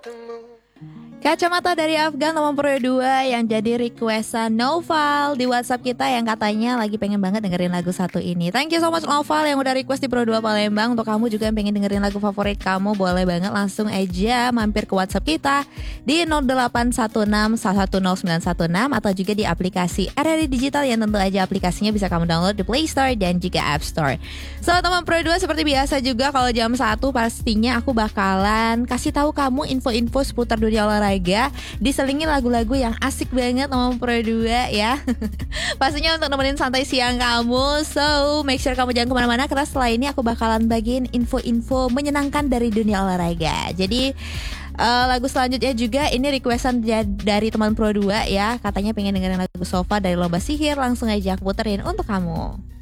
Kacamata dari Afgan nomor Pro 2 yang jadi requestan Noval di WhatsApp kita yang katanya lagi pengen banget dengerin lagu satu ini. Thank you so much Noval yang udah request di Pro 2 Palembang. Untuk kamu juga yang pengen dengerin lagu favorit kamu, boleh banget langsung aja mampir ke WhatsApp kita di 0816110916 atau juga di aplikasi RRI Digital yang tentu aja aplikasinya bisa kamu download di Play Store dan juga App Store. So teman Pro 2, seperti biasa juga kalau jam 1 pastinya aku bakalan kasih tahu kamu info-info seputar dunia olahraga, diselingi lagu-lagu yang asik banget sama Pro 2 ya. Pastinya untuk nemenin santai siang kamu. So make sure kamu jangan kemana-mana, karena setelah ini aku bakalan bagiin info-info menyenangkan dari dunia olahraga. Jadi lagu selanjutnya juga ini requestan dari teman Pro 2 ya. Katanya pengen dengerin lagu Sofa dari Lomba Sihir. Langsung aja aku puterin untuk kamu.